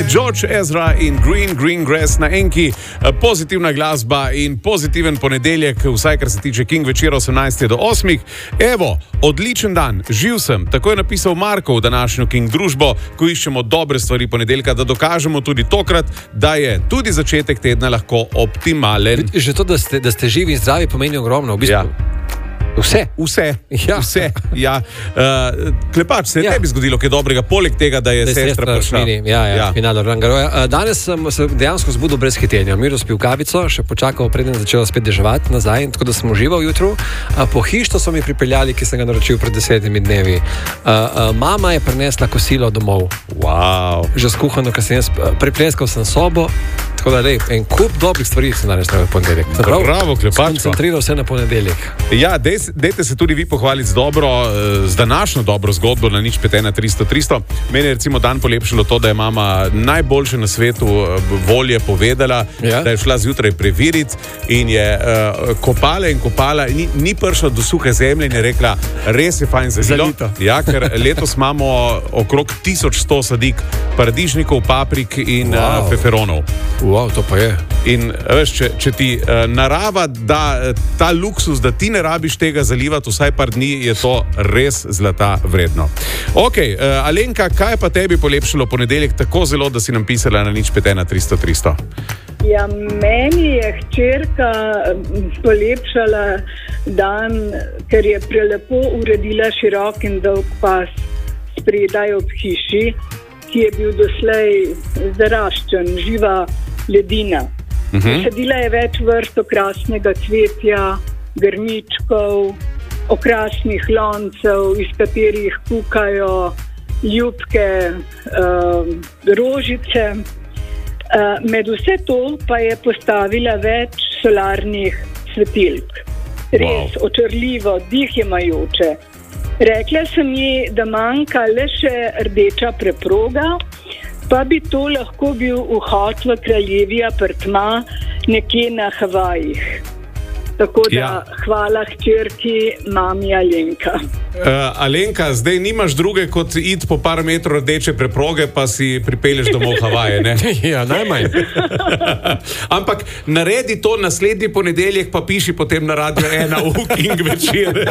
George Ezra in Green Grass na enki, pozitivna glasba in pozitiven ponedeljek, vsaj kar se tiče King večera 18 do 8. Evo, odličen dan, živ sem, tako je napisal Marko v današnjo King družbo, ko iščemo dobre stvari ponedeljka, da dokažemo tudi tokrat, da je tudi začetek tedna lahko optimalen. Že to, da ste živi in zdravi, pomeni ogromno, v bistvu. Ja. Vse. Ja. Klepač, se je tebi zgodilo kaj dobrega, poleg tega, da je sestra prišla. Finale Rangaroja. Danes sem se dejansko zbudil brez hitenja. Miro spil kavico, še počakal, preden začela spet deževati nazaj, tako da sem užival jutro. Pohištvo so mi pripeljali, ki sem ga naročil pred 10 dnevi. Mama je prinesla kosilo domov. Wow. Že skuhano, ker sem jaz pripleskal sem sobo. Tako da, en kup dobrih stvari sem danes naredil v ponedeljek. Bravo, Klepačko. Koncentriral se na ponedeljek. Ja, dejte se tudi vi pohvaliti z današnjo dobro zgodbo na 051-300-300. Meni je recimo dan polepšalo to, da je mama najboljše na svetu volje povedala, da je šla zjutraj preveriti in je kopala in ni prišla do suhe zemlje in je rekla, res je fajn zalito. Ja, ker letos imamo okrog 1100 sadik paradižnikov, paprik in feferonov. Wow, to pa je. In veš, če ti narava da ta luksus, da ti ne rabiš tega zalivati vsaj par dni, je to res zlata vredno. Ok, Alenka, kaj pa tebi polepšalo ponedeljek tako zelo, da si nam pisala na 051-300-300? Ja, meni je hčerka polepšala dan, ker je prelepo uredila širok in dolg pas spredaj ob hiši, ki je bil doslej zaraščen, živa ledina. Sadila je več vrst okrasnega cvetja, grmičkov, okrasnih loncev, iz katerih kukajo ljubke rožice. Med vse to pa je postavila več solarnih svetilk. Res očarljivo, dih jemajoče. Rekla sem ji, da manjka le še rdeča preproga, pa bi to lahko bil vhod v kraljevi apartma nekje na Havajih. Tako da hvala hčerki, mami Alenka. Alenka, zdaj nimaš druge kot iti po par metrov rdeče preproge, pa si pripelješ domov Havaje, ne? Ja, najmanj. Ampak naredi to naslednji ponedeljek, pa piši potem na Radio 1 v King večer.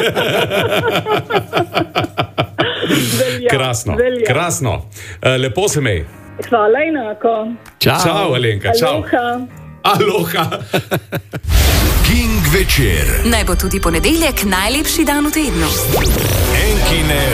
Krasno. Lepo se mej. Hvala enako. Čau, Alenka. Aloha. King večer. Naj bo tudi ponedeljek najlepši dan v tednu. Enkine